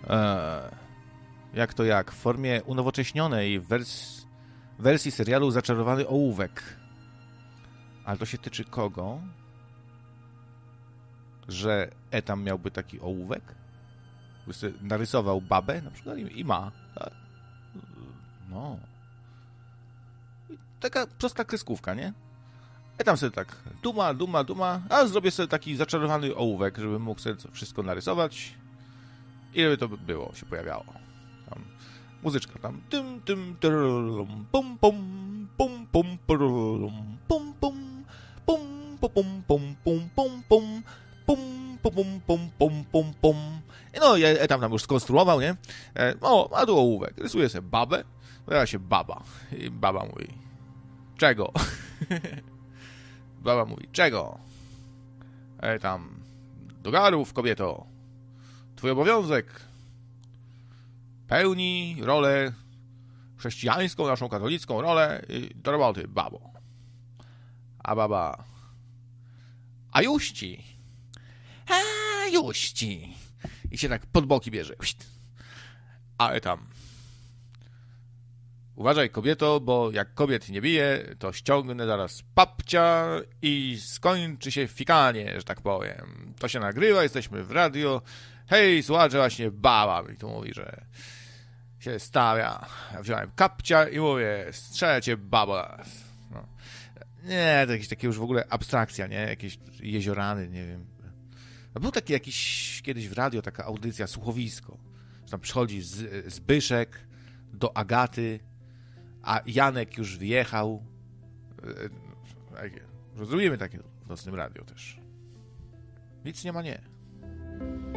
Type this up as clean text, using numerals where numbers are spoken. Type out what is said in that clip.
Jak to jak? W formie unowocześnionej wersji serialu Zaczarowany ołówek. Ale to się tyczy kogo? Że Etam miałby taki ołówek? By sobie narysował babę na przykład i ma. Tak? No. I taka prosta kreskówka, nie? Etam sobie tak duma, a zrobię sobie taki zaczarowany ołówek, żeby mógł sobie wszystko narysować i żeby to było, się pojawiało. Tam muzyczka tam tym pum pum pum pum pum pum pum pum pum pum pum pum pum pum pum pum pum pum. No i Etam tam już skonstruował, nie? O, a tu ołówek. Rysuje sobie babę. Pojawia się baba. I baba mówi: czego? Baba mówi: czego? Tam do garów, kobieto. Twój obowiązek. Pełni rolę chrześcijańską, naszą katolicką rolę i do roboty, babo. A baba: a juści. A juści. I się tak pod boki bierze. Ale tam: uważaj, kobieto, bo jak kobiet nie bije, to ściągnę zaraz papcia i skończy się fikanie, że tak powiem. To się nagrywa, jesteśmy w radio. Hej, słuchajcie, właśnie baba mi tu mówi, że się stawia. Ja wziąłem kapcia i mówię: strzelcie baba. No. Nie, to jakieś takie już w ogóle abstrakcja, nie? Jakieś jeziorany, nie wiem. A był taki jakiś kiedyś w radio taka audycja, słuchowisko. Że tam przychodzi Zbyszek do Agaty, a Janek już wyjechał. Zrobimy takie w nocnym radio też. Nic nie ma nie.